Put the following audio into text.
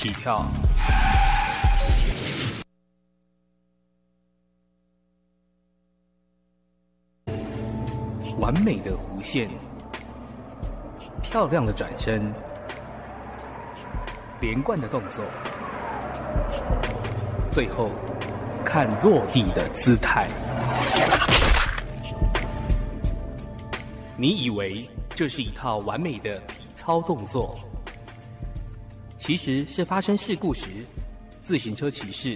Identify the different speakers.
Speaker 1: 起跳。完美的弧线，漂亮的转身，连贯的动作，最后看落地的姿态。你以为这是一套完美的体操动作，其实是发生事故时，自行车骑士